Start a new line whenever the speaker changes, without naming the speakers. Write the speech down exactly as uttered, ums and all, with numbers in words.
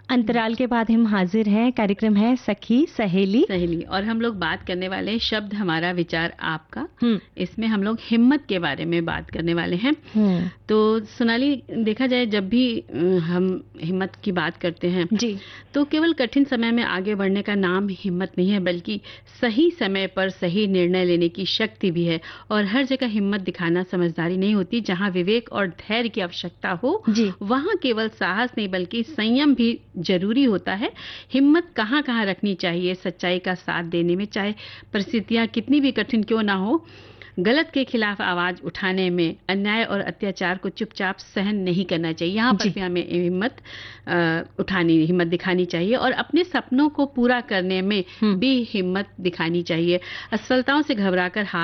अंतराल के बाद हम हाजिर हैं। कार्यक्रम है सखी सहेली
सहेली और हम लोग बात करने वाले हैं शब्द हमारा विचार आपका।
हम्म
इसमें हम लोग हिम्मत के बारे में बात करने वाले हैं।
हम्म
तो सोनाली, देखा जाए जब भी अ, हम हिम्मत की बात करते हैं
जी
तो केवल कठिन समय में आगे बढ़ने का नाम हिम्मत नहीं है, बल्कि सही समय पर सही निर्णय लेने की शक्ति भी है। और हर जगह हिम्मत दिखाना समझदारी नहीं होती। जहां विवेक और धैर्य की आवश्यकता हो
जी
वहां केवल साहस नहीं बल्कि संयम भी जरूरी होता है। हिम्मत कहाँ कहाँ रखनी चाहिए? सच्चाई का साथ देने में, चाहे परिस्थितियां कितनी भी कठिन क्यों ना हो। गलत के खिलाफ आवाज उठाने में, अन्याय और अत्याचार को चुपचाप सहन नहीं करना चाहिए। यहाँ पर
जी
भी हमें हिम्मत अ, उठानी हिम्मत दिखानी चाहिए और अपने सपनों को पूरा करने में
हम्म
भी हिम्मत दिखानी चाहिए। असफलताओं से घबराकर हार